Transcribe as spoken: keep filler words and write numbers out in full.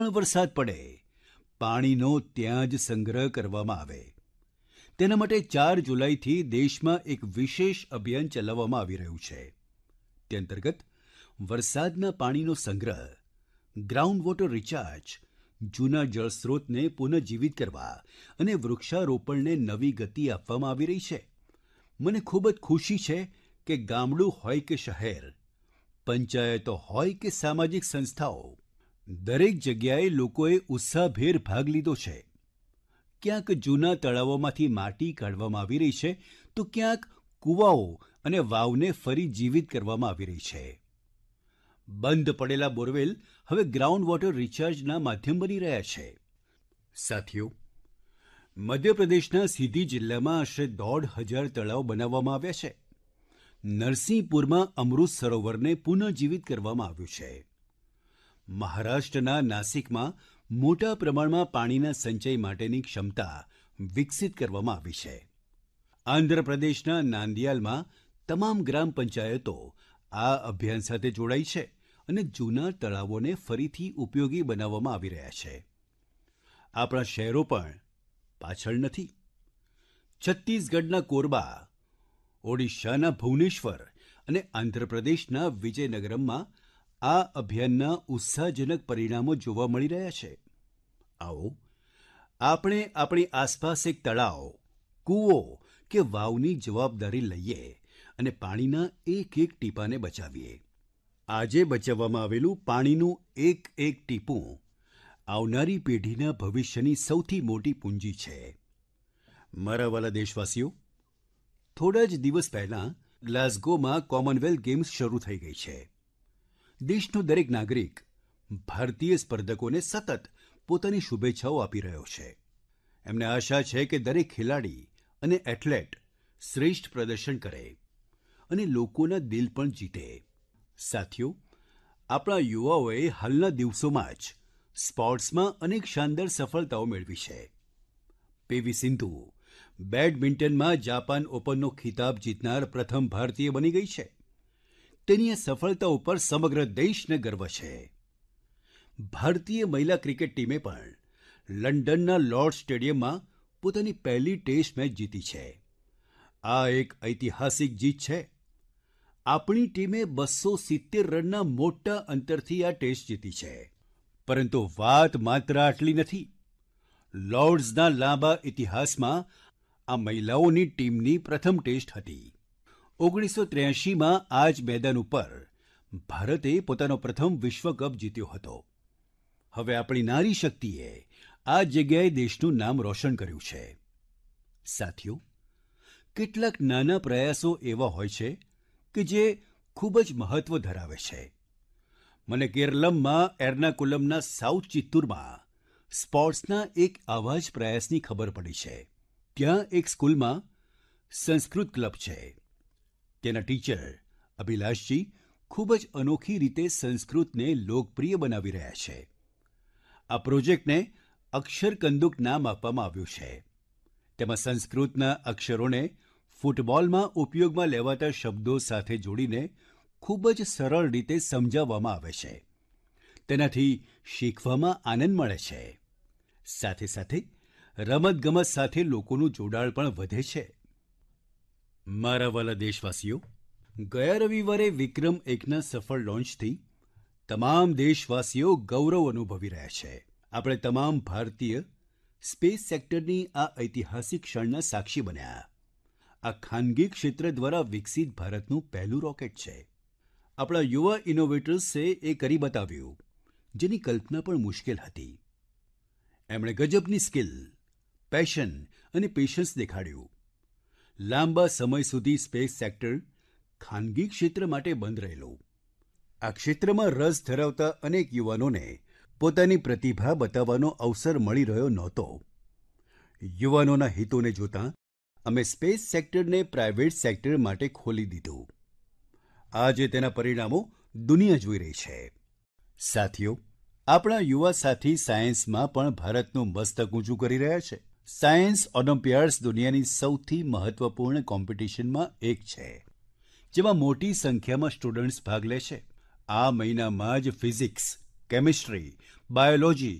વરસાદ પડે, પાણીનો ત્યાં જ સંગ્રહ કરવામાં આવે. તેના માટે ચાર જુલાઈથી દેશમાં એક વિશેષ અભિયાન ચલાવવામાં આવી રહ્યું છે. તે અંતર્ગત વરસાદના પાણીનો સંગ્રહ, ગ્રાઉન્ડ વોટર રિચાર્જ, જૂના જળસ્રોતને પુનઃજીવિત કરવા અને વૃક્ષારોપણને નવી ગતિ આપવામાં આવી રહી છે. મને ખૂબ જ ખુશી છે કે ગામડું હોય કે શહેર, પંચાયતો હોય કે સામાજિક સંસ્થાઓ, દરેક જગ્યાએ લોકોએ ઉત્સાહભેર ભાગ લીધો છે. ક્યાંક જૂના તળાવોમાંથી માટી કાઢવામાં આવી રહી છે, તો ક્યાંક કૂવાઓ અને વાવને ફરી જીવિત કરવામાં આવી રહી છે. બંધ પડેલા બોરવેલ હવે ગ્રાઉન્ડ વોટર રિચાર્જના માધ્યમ બની રહ્યા છે. સાથીઓ, મધ્યપ્રદેશના સીધી જિલ્લામાં આશરે દોઢ હજાર તળાવ બનાવવામાં આવ્યા છે. નરસિંહપુરમાં અમૃત સરોવરને પુનઃજીવિત કરવામાં આવ્યું છે. મહારાષ્ટ્રના નાસિકમાં મોટા પ્રમાણમાં પાણીના સંચય માટેની ક્ષમતા વિકસિત કરવામાં આવી છે. આંધ્રપ્રદેશના નાંદિયાલમાં તમામ ગ્રામ પંચાયતો આ અભિયાન સાથે જોડાઈ છે અને જૂના તળાવોને ફરીથી ઉપયોગી બનાવવામાં આવી રહ્યા છે. આપણા શહેરો પણ પાછળ નથી. છત્તીસગઢના કોરબા, ઓડિશાના ભુવનેશ્વર અને આંધ્રપ્રદેશના વિજયનગરમમાં આ અભિયાનના ઉત્સાહજનક પરિણામો જોવા મળી રહ્યા છે. આવો, આપણે આપણી આસપાસ એક તળાવ, કૂવો કે વાવની જવાબદારી લઈએ અને પાણીના એક એક ટીપાને બચાવીએ. આજે બચાવવામાં આવેલું પાણીનું એક એક ટીપું આવનારી પેઢીના ભવિષ્યની સૌથી મોટી પૂંજી છે. મારા વ્હાલા દેશવાસીઓ, થોડા જ દિવસ પહેલાં ગ્લાસગોમાં કોમનવેલ્થ ગેમ્સ શરૂ થઈ ગઈ છે. દેશનો દરેક નાગરિક ભારતીય સ્પર્ધકોને સતત પોતાની શુભેચ્છાઓ આપી રહ્યો છે. એમને આશા છે કે દરેક ખેલાડી અને એથ્લેટ શ્રેષ્ઠ પ્રદર્શન કરે અને લોકોના દિલ પણ જીતે. સાથીઓ, આપણા યુવાઓએ હાલના દિવસોમાં જ સ્પોર્ટ્સમાં અનેક શાનદાર સફળતાઓ મેળવી છે. પીવી સિંધુ બેડમિન્ટનમાં જાપાન ઓપનનો ખિતાબ જીતનાર પ્રથમ ભારતીય બની ગઈ છે. તેની આ સફળતા ઉપર સમગ્ર દેશને ગર્વ છે. ભારતીય મહિલા ક્રિકેટ ટીમે પણ લંડનના લોર્ડ્સ સ્ટેડિયમમાં પોતાની પહેલી ટેસ્ટ મેચ જીતી છે. આ એક ઐતિહાસિક જીત છે. આપણી ટીમે બસો સિત્તેર રનના મોટા અંતરથી આ ટેસ્ટ જીતી છે. પરંતુ વાત માત્ર આટલી નથી. લોર્ડ્સના લાંબા ઇતિહાસમાં આ મહિલાઓની ટીમની પ્રથમ ટેસ્ટ હતી. ઓગણીસો ત્ર્યાસીમાં આ જ મેદાન ઉપર ભારતે પોતાનો પ્રથમ વિશ્વ કપ જીત્યો હતો. હવે આપણી નારી શક્તિએ આ જગ્યાએ દેશનું નામ રોશન કર્યું છે. સાથીઓ, કેટલાક નાના પ્રયાસો એવા હોય છે કે જે ખૂબ જ મહત્વ ધરાવે છે. મને કેરલમમાં એર્નાકુલમના સાઉથ ચિત્તુરમાં સ્પોર્ટ્સના એક આવા જ પ્રયાસની ખબર પડી છે. ત્યાં એક સ્કૂલમાં સંસ્કૃત ક્લબ છે. તેના ટીચર અભિલાષજી ખૂબ જ અનોખી રીતે સંસ્કૃતને લોકપ્રિય બનાવી રહ્યા છે. આ પ્રોજેક્ટને અક્ષર કંદુક નામ આપવામાં આવ્યું છે. તેમાં સંસ્કૃતના અક્ષરોને ફૂટબોલમાં ઉપયોગમાં લેવાતા શબ્દો સાથે જોડીને ખૂબ જ સરળ રીતે સમજાવવામાં આવે છે. તેનાથી શીખવામાં આનંદ મળે છે. સાથે સાથે રમતગમત સાથે લોકોનું જોડાણ પણ વધે છે. મારા વ્હાલા દેશવાસીઓ, ગયા રવિવારે વિક્રમ એકના સફળ લોન્ચથી તમામ દેશવાસીઓ ગૌરવ અનુભવી રહ્યા છે. આપણે તમામ ભારતીય સ્પેસ સેક્ટરની આ ઐતિહાસિક ક્ષણના સાક્ષી બન્યા. આ ખાનગી ક્ષેત્ર દ્વારા વિકસિત ભારતનું પહેલું રોકેટ છે. આપણા યુવા ઇનોવેટર્સે એ કરી બતાવ્યું જેની કલ્પના પણ મુશ્કેલ હતી. એમણે ગજબની સ્કિલ, પેશન અને પેશન્સ દેખાડ્યું. લાંબા સમય સુધી સ્પેસ સેક્ટર ખાનગી ક્ષેત્ર માટે બંધ રહેલું. આ ક્ષેત્રમાં રસ ધરાવતા અનેક યુવાનોને પોતાની પ્રતિભા બતાવવાનો અવસર મળી રહ્યો નહોતો. યુવાનોના હિતોને જોતાં અમે સ્પેસ સેક્ટરને પ્રાઇવેટ સેક્ટર માટે ખોલી દીધું. આજે તેના પરિણામો દુનિયા જોઈ રહી છે. સાથીઓ, આપણા યુવા સાથી સાયન્સમાં પણ ભારતનું મસ્તક ઊંચું કરી રહ્યા છે. સાયન્સ ઓલિમ્પિયાડ્સ દુનિયાની સૌથી મહત્વપૂર્ણ કોમ્પિટિશનમાં એક છે, જેમાં મોટી સંખ્યામાં સ્ટુડન્ટ્સ ભાગ લે છે. આ મહિનામાં જ ફિઝિક્સ, કેમિસ્ટ્રી, બાયોલોજી